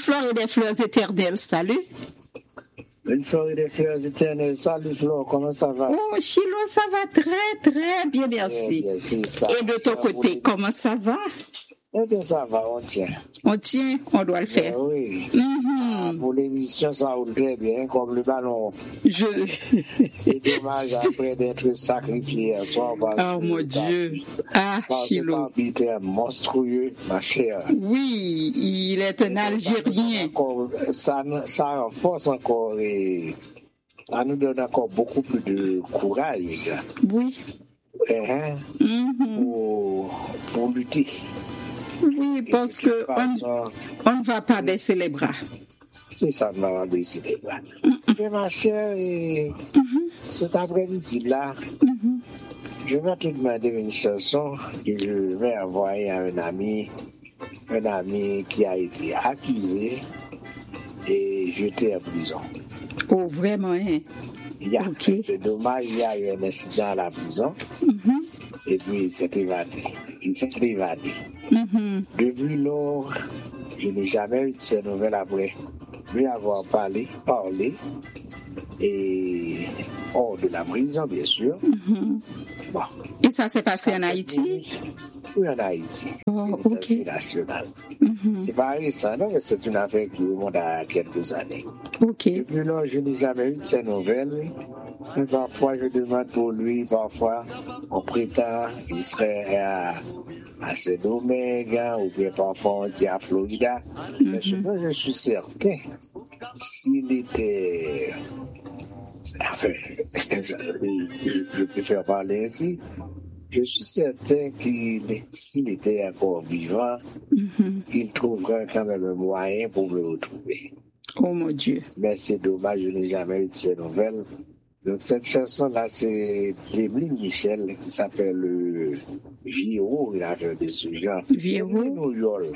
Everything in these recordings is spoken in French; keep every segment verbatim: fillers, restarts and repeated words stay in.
fleur et des fleurs éternelles, salut. Une fleur et des fleurs éternelles, salut Flore, comment ça va? Oh, Chilo, ça va très, très bien, merci. Bien, bien, ça. Et de ton côté, comment ça va? Eh bien, ça va, on tient. On tient, on doit le faire. Ben oui. Mm-hmm. Pour l'émission, ça roule très bien, comme le ballon. Je... C'est dommage après d'être sacrifié un soir. Oh mon Dieu. Ah, Chilo. C'est un arbitre monstrueux, ma chère. Oui, il est un Algérien. Encore, ça, ça renforce encore et ça nous donne encore beaucoup plus de courage. Oui. Hein, Mm-hmm. pour, pour lutter. Oui, parce que on, on ne va pas baisser les bras. C'est ça, on va pas baisser les bras. Mm-hmm. Mais ma chère, et mm-hmm. cet après-midi-là, mm-hmm. je vais te demander une chanson que je vais envoyer à un ami, un ami qui a été accusé et jeté en prison. Oh, vraiment, hein? Yeah, okay. C'est dommage, il y a eu un incident à la prison. Mm-hmm. Et puis il s'est évadé. Il s'est évadé. Mm-hmm. Depuis lors, je n'ai jamais eu de ces nouvelles après lui avoir parlé, parlé, et hors de la prison, bien sûr. Mm-hmm. Bon. Et ça s'est passé en Haïti? Oui, en Haïti. Oh, ok. C'est national. Mm-hmm. C'est pas récent, non, mais c'est une affaire qui remonte à quelques années. Ok. Depuis lors, je n'ai jamais eu de ces nouvelles. Mais parfois, je demande pour lui, parfois, on prétend qu'il serait à, à Saint-Domingue, ou bien parfois on dit à Florida. Mm-hmm. Mais je, moi, je suis certain, s'il était... Enfin, je, je préfère parler ainsi. Je suis certain qu'il, s'il était encore vivant, mm-hmm. il trouverait quand même un moyen pour me retrouver. Oh mon Dieu. Mais c'est dommage, je n'ai jamais eu de ces nouvelles. Donc cette chanson-là, c'est d'Emeline Michel qui s'appelle le Viro, il a fait de ce genre. Viro.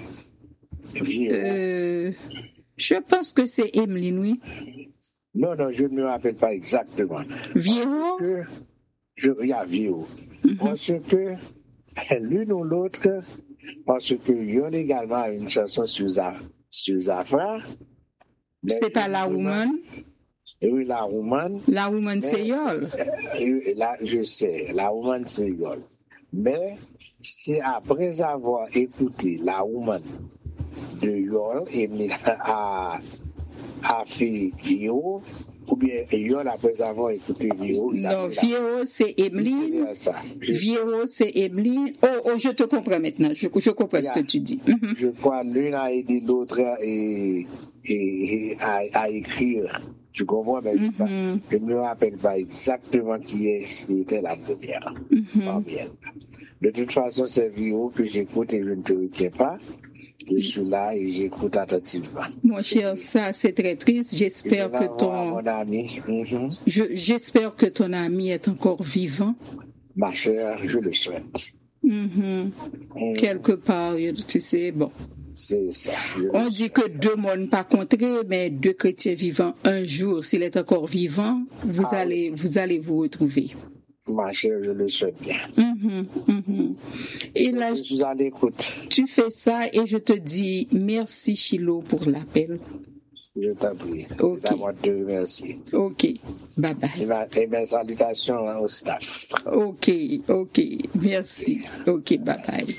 Euh, je pense que c'est Emeline, oui. Non, non, je ne me rappelle pas exactement. Viro? Je regarde Viro. Mm-hmm. Parce que l'une ou l'autre, parce qu'il y a également une chanson sur Zafra. C'est pas La Woman? Oui, La Woman. La Woman, c'est Yol. Là, je sais, La Woman, c'est Yol. Mais c'est après avoir écouté La Woman de Yol et à, à fait Viro, ou bien Yol après avoir écouté Viro. Non, Viro, c'est Emeline. Viro, c'est Emeline. Oh, oh, je te comprends maintenant. Je, je comprends yeah. ce que tu dis. Mm-hmm. Je crois l'une a aidé l'autre et, et, et à, à écrire. Tu comprends? Mais mm-hmm. je ne me rappelle pas exactement qui, est, qui était la première. Mm-hmm. De toute façon, c'est Viro que j'écoute et je ne te retiens pas. Je suis là et j'écoute attentivement. Mon cher, ça c'est très triste. J'espère que ton mon ami. Mm-hmm. je, j'espère que ton ami est encore vivant. Ma chère, je le souhaite. Mm-hmm. Mm. Quelque part, tu sais, bon. C'est ça. On dit que deux mondes pas contrés, mais deux chrétiens vivants un jour, s'il est encore vivant, vous ah, allez vous allez vous retrouver. Ma chère, je le souhaite bien. Mm-hmm, mm-hmm. Et là, je suis à l'écoute. Tu fais ça et je te dis merci Chilo pour l'appel. Je t'en prie. Okay. C'est à moi de te remercier. Ok, bye bye. Et, ma, et mes salutations hein, au staff. Ok, ok, merci. Ok, bye bye.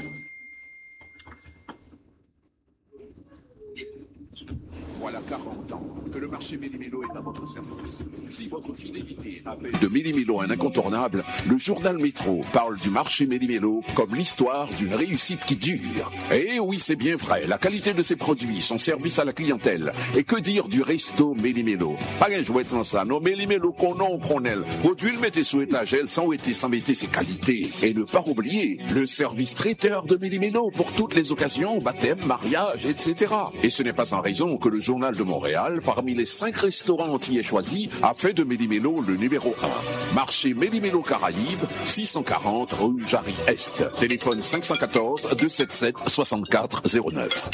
Voilà quarante ans que le marché Méli-Mélo est à votre service. Si votre fidélité a fait de Méli-Mélo un incontournable, le journal Métro parle du marché Méli-Mélo comme l'histoire d'une réussite qui dure. Et oui, c'est bien vrai, la qualité de ses produits, son service à la clientèle. Et que dire du resto Méli-Mélo? Pas un jouet dans ça, non, Méli-Mélo qu'on a, qu'on aime. Produit le mettez sous étagère sans ouéter, sans mettre ses qualités. Et ne pas oublier le service traiteur de Méli-Mélo pour toutes les occasions, baptême, mariage, et cetera. Et ce n'est pas sans raison que le journal de Montréal, parmi les cinq restaurants antillais choisis, a fait de Méli-Mélo le numéro un. Marché Méli-Mélo Caraïbes, six cent quarante rue Jarry-Est. Téléphone cinq un quatre, deux sept sept, six quatre zéro neuf.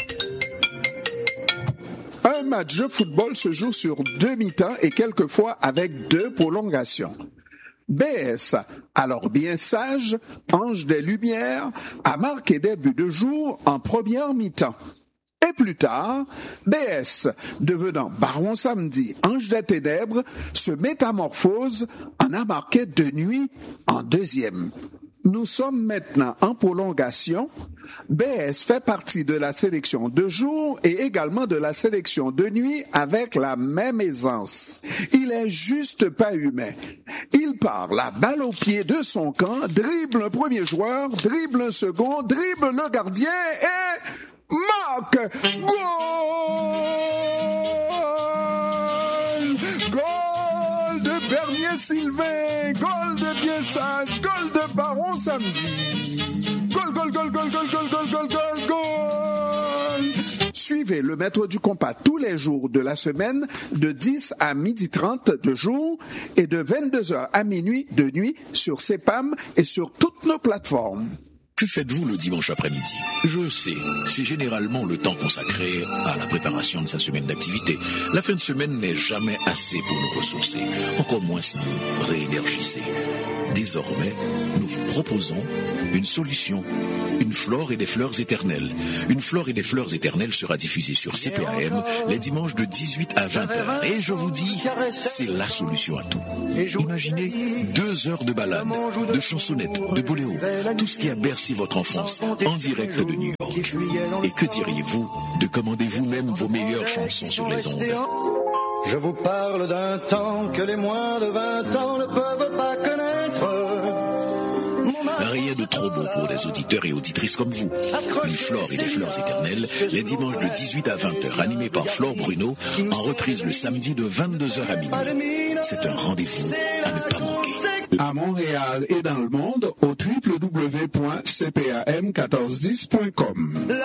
Un match de football se joue sur deux mi-temps et quelquefois avec deux prolongations. B S, alors bien sage, ange des lumières, a marqué des buts de jour en première mi-temps. Et plus tard, B S, devenant Baron Samedi, ange des ténèbres, se métamorphose en a marqué de nuit en deuxième. Nous sommes maintenant en prolongation. B S fait partie de la sélection de jour et également de la sélection de nuit avec la même aisance. Il est juste pas humain. Il part la balle au pied de son camp, dribble un premier joueur, dribble un second, dribble le gardien et marque! Goal! Goal de Bernier Sylvain! Goal de Bien Sage! Goal de Baron Samedi! Goal, goal, goal, goal, goal, goal, goal, goal, goal, goal! Suivez le maître du compas tous les jours de la semaine de dix à midi trente de jour et de vingt-deux heures à minuit de nuit sur C P A M et sur toutes nos plateformes. Que faites-vous le dimanche après-midi? Je sais, c'est généralement le temps consacré à la préparation de sa semaine d'activité. La fin de semaine n'est jamais assez pour nous ressourcer, encore moins nous réénergiser. Désormais, nous vous proposons une solution. Une flore et des fleurs éternelles. Une flore et des fleurs éternelles sera diffusée sur C P A M les dimanches de dix-huit à vingt heures. Et je vous dis, c'est la solution à tout. Imaginez deux heures de balade, de chansonnettes, de boléo, tout ce qui a bercé votre enfance en direct de New York. Et que diriez-vous de commander vous-même vos meilleures chansons sur les ondes? Je vous parle d'un temps que les moins de vingt ans ne peuvent pas connaître. Rien de trop beau pour des auditeurs et auditrices comme vous. Une flore et des fleurs éternelles, les dimanches de dix-huit à vingt heures, animés par Flore Bruno, en reprise le samedi de vingt-deux heures à minuit. C'est un rendez-vous à ne pas manquer. À Montréal et dans le monde, au w w w point c p a m mille quatre cent dix point com.